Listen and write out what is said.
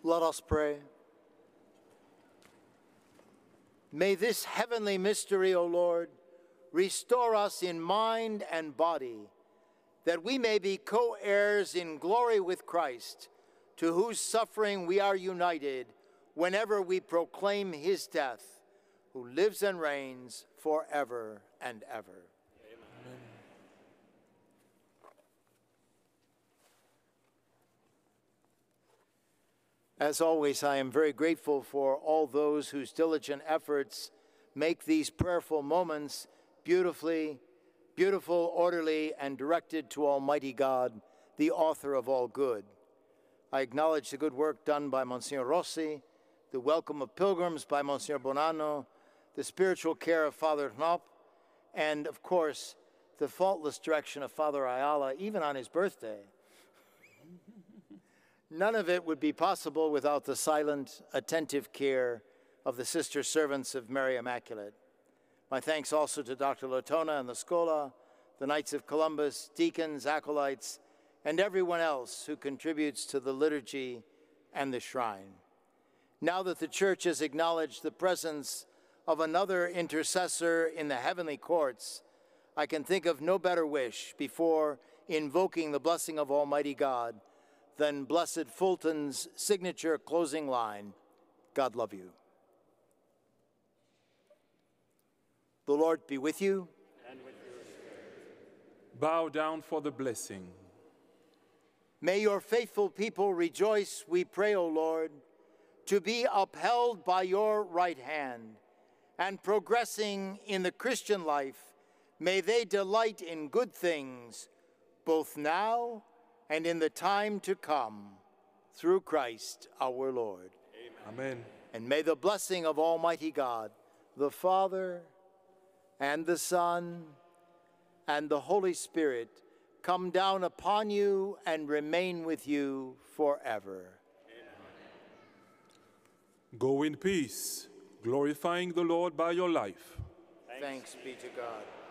Let us pray. May this heavenly mystery, O Lord, restore us in mind and body, that we may be co-heirs in glory with Christ, to whose suffering we are united whenever we proclaim his death, who lives and reigns forever and ever. Amen. As always, I am very grateful for all those whose diligent efforts make these prayerful moments beautiful, orderly, and directed to Almighty God, the author of all good. I acknowledge the good work done by Monsignor Rossi, the welcome of pilgrims by Monsignor Bonanno, the spiritual care of Father Knop, and, of course, the faultless direction of Father Ayala, even on his birthday. None of it would be possible without the silent, attentive care of the sister servants of Mary Immaculate. My thanks also to Dr. Latona and the Scola, the Knights of Columbus, deacons, acolytes, and everyone else who contributes to the liturgy and the shrine. Now that the Church has acknowledged the presence of another intercessor in the heavenly courts, I can think of no better wish before invoking the blessing of Almighty God than Blessed Fulton's signature closing line, God love you. The Lord be with you. And with your spirit. Bow down for the blessing. May your faithful people rejoice, we pray, O Lord, to be upheld by your right hand, and progressing in the Christian life, may they delight in good things, both now and in the time to come, through Christ our Lord. Amen. And may the blessing of Almighty God, the Father, and the Son, and the Holy Spirit come down upon you and remain with you forever. Go in peace, glorifying the Lord by your life. Thanks be to God.